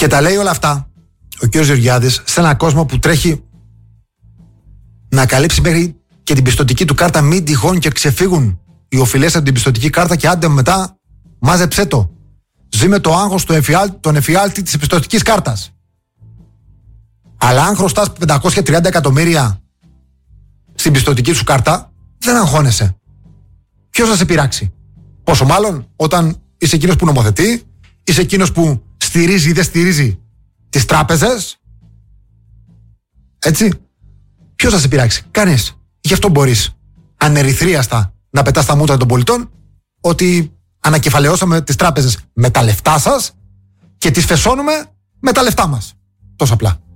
Και τα λέει όλα αυτά ο κ. Γεωργιάδης σε έναν κόσμο που τρέχει να καλύψει μέχρι και την πιστωτική του κάρτα, μην τυχόν και ξεφύγουν οι οφειλές από την πιστωτική κάρτα και άντε μετά μάζεψέ το. Ζει με το άγχος τον εφιάλτη της πιστωτικής κάρτας. Αλλά αν χρωστάς 530 εκατομμύρια στην πιστωτική σου κάρτα, δεν αγχώνεσαι. Ποιος θα σε πειράξει? Πόσο μάλλον όταν είσαι εκείνος που νομοθετεί, είσαι εκείνος που στηρίζει ή δεν στηρίζει τις τράπεζες. Έτσι. Ποιος θα σε πειράξει? Κανείς. Γι' αυτό μπορείς ανερυθρίαστα να πετάς τα μούτρα των πολιτών ότι ανακεφαλαιώσαμε τις τράπεζες με τα λεφτά σας και τις φεσώνουμε με τα λεφτά μας. Τόσο απλά.